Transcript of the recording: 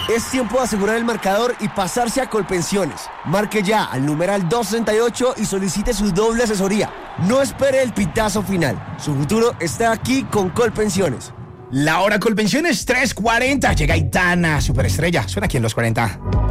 Es tiempo de asegurar el marcador y pasarse a Colpensiones. Marque ya al numeral 268 y solicite su doble asesoría. No espere el pitazo final. Su futuro está aquí con Colpensiones. La hora Colpensiones 3:40. Llega Aitana, superestrella. Suena aquí en los 40.